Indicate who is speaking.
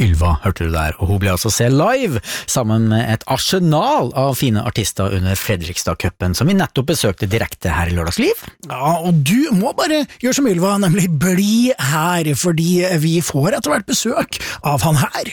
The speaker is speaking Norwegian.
Speaker 1: Ylva, hørte du der, og hun ble altså se live sammen med et arsenal av fine artister under Fredrikstad-cupen, som vi nettopp besøkte direkte her i Lørdagsliv.
Speaker 2: Ja, og du må bare gjøre som Ylva, nemlig bli her, fordi vi får etter hvert besøk av han her.